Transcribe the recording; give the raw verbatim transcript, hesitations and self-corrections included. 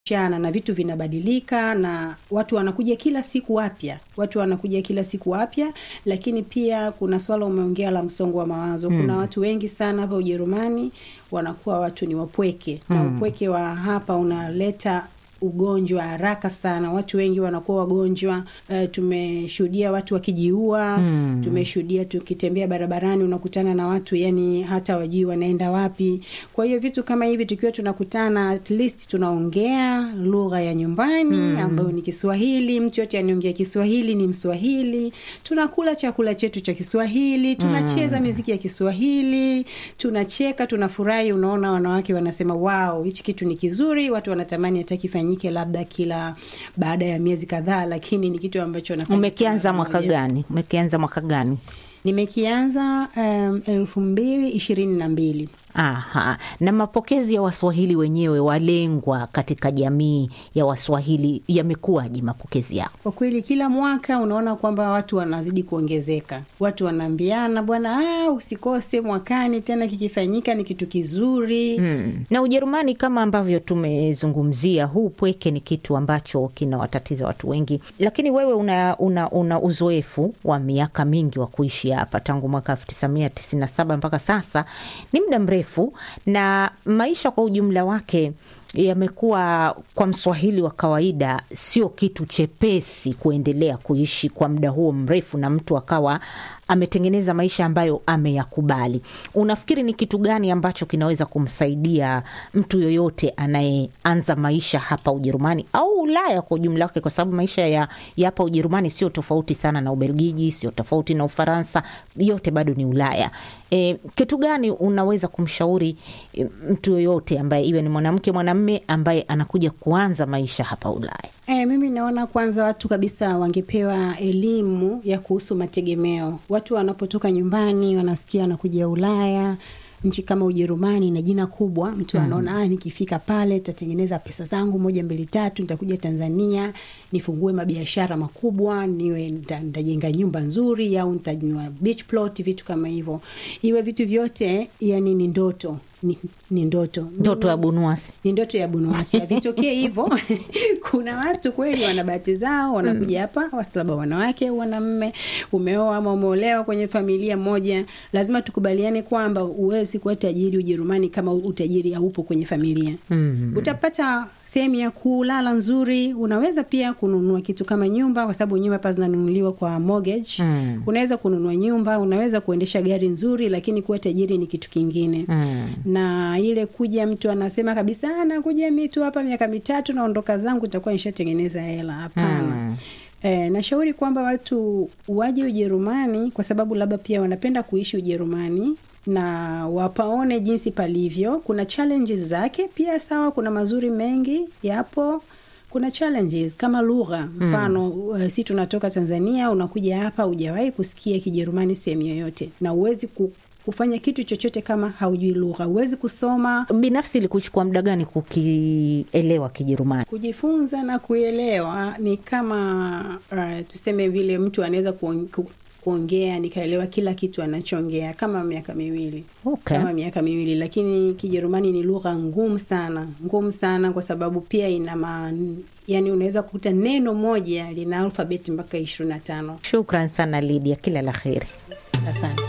chana na vitu vinabadilika na watu wanakuja kila siku wapya. Watu wanakuja kila siku wapya, lakini pia kuna swala umeongea la msongo wa mawazo. Hmm. Kuna watu wengi sana hapa Ujerumani wanakuwa watu ni wapweke. Hmm. Na upweke wa hapa unaleta ugonjwa haraka sana. Watu wengi wanakuwa wagonjwa. Uh, tumeshuhudia watu wakijiua. Hmm. Tumeshuhudia tukitembea barabarani unakutana na watu yani hata wajui wanaenda wapi. Kwa hiyo vitu kama hivi tukiwa tunakutana, at least tunaongea lugha ya nyumbani. Hmm. Ambayo ni Kiswahili. Mtu yote anaongea Kiswahili ni Mswahili. Tunakula chakula chetu cha Kiswahili, tunacheza hmm. muziki ya Kiswahili, tunacheka, tunafurahi. Unaona wanawake wanasema wow, hichi kitu ni kizuri, watu wanatamani hata kifanyike labda kila baada ya miezi kadhaa, lakini ni kitu ambacho nafanya. Umekianza mwaka gani? Umekianza mwaka gani? Nimekianza um, elfu mbili ishirini na mbili. Aha. Na mapokezi ya Waswahili wenyewe walengwa katika jamii ya Waswahili yamekuwaje mapokezi yao? Kwa kweli kila mwaka unaona kwamba watu wanazidi kuongezeka. Watu wanaambiana bwana, ah usikose mwakani tena kikifanyika ni kitu kizuri. Hmm. Na Ujerumani kama ambavyo tumezungumzia, huu pweke ni kitu ambacho kinawatatiza watu wengi. Lakini wewe una una, una uzoefu wa miaka mingi wa kuishi hapa tangu mwaka elfu tisa mia tisini na saba mpaka sasa. Ni muda mrefu. Na maisha kwa ujumla wake yamekuwa kwa Mswahili wa kawaida sio kitu chepesi kuendelea kuishi kwa muda huo mrefu na mtu akawa ametengeneza maisha ambayo ameyakubali. Unafikiri ni kitu gani ambacho kinaweza kumsaidia mtu yoyote anayeanza maisha hapa Ujerumani au Ulaya kwa ujumla wake, kwa sababu maisha ya, ya hapa Ujerumani sio tofauti sana na Ubelgiji, sio tofauti na Ufaransa, yote bado ni Ulaya. E, kitu gani unaweza kumshauri e, mtu yoyote ambaye iwe ni mwanamke mwanamume ambaye anakuja kuanza maisha hapa Ulaya? Eh, mimi naona kwanza watu kabisa wangepewa elimu ya kuhusu mategemeo. Watu wanapotoka nyumbani wanasikia wanakuja Ulaya, nchi kama Ujerumani na jina kubwa, mtu mm. anaona ah nikifika pale nitatengeneza pesa zangu moja mbili tatu, nitakuja Tanzania nifungue mabiashara makubwa, niwe nitajenga nyumba nzuri au nitajua beach plot, vitu kama hivyo. Iwe vitu vyote yani ni ndoto. Ni, ni ndoto ndoto ya bunuasi ni ndoto ya bunuasi vitokee hivyo. Kuna watu kweli wana bahati zao wanakuja hapa mm. wasalaba wanawake wanamume, umeoa ama umeolewa kwenye familia moja. Lazima tukubaliane kwamba uwezi kuwa tajiri Ujerumani kama utajiri haupo kwenye familia. Mm. Utapata sehemu ya kulala nzuri, unaweza pia kununua kitu kama nyumba kwa sababu nyumba hapa zinanunuliwa kwa mortgage. Mm. Unaweza kununua nyumba, unaweza kuendesha gari nzuri, lakini kuwa tajiri ni kitu kingine. Mm. Na ile kuja mtu anasema kabisa anakuja mtu hapa miaka mitatu naondoka zangu nitakuwa nishatengeneza hela, hapana. Mm. E, nashauri kwamba watu waje Ujerumani kwa sababu labda pia wanapenda kuishi Ujerumani na wapaone jinsi palivyo. Kuna challenges zake pia sawa, kuna mazuri mengi yapo. Kuna challenges kama lugha. Mfano mm. uh, si tunatoka Tanzania unakuja hapa hujawahi kusikia Kijerumani sehemu yoyote na uwezi ku kufanya kitu chochote kama haujui lugha. Uwezi kusoma. Binafsi ilikuchukua muda gani kukielewa Kijerumani? Kujifunza na kuelewa ni kama uh, tuseme vile mtu anaweza kuongea nikaelewa kila kitu anachoongea kama miaka miwili. Okay. Kama miaka miwili, lakini Kijerumani ni lugha ngumu sana. Ngumu sana kwa sababu pia ina ma, yani unaweza kukuta neno moja lina alfabeti mpaka ishirini na tano. Shukran sana Lydia, kila la kheri. Asante.